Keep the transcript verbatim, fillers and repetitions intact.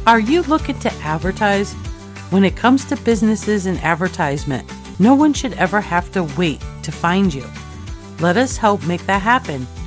Are you looking to advertise? When it comes to businesses and advertisement, no one should ever have to wait to find you. Let us help make that happen.